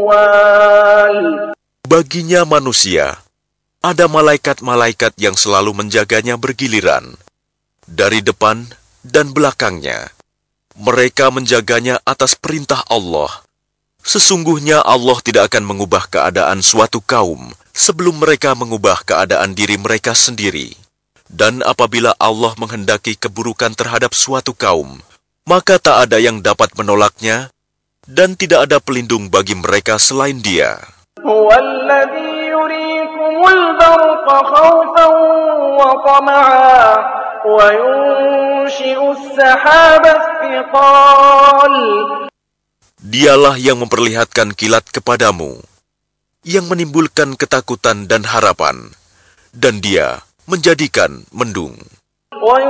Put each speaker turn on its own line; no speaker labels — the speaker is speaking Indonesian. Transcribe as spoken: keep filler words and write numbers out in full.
الأهوال.
Baginya manusia, ada malaikat-malaikat yang selalu menjaganya bergiliran, dari depan dan belakangnya. Mereka menjaganya atas perintah Allah. Sesungguhnya Allah tidak akan mengubah keadaan suatu kaum sebelum mereka mengubah keadaan diri mereka sendiri. Dan apabila Allah menghendaki keburukan terhadap suatu kaum, maka tak ada yang dapat menolaknya, dan tidak ada pelindung bagi mereka selain Dia.
هو الذي يريكم البرق خوفا وطمعا وينشئ السحاب الثقال.
Dialah yang memperlihatkan kilat kepadamu, yang menimbulkan ketakutan dan harapan, dan Dia menjadikan mendung.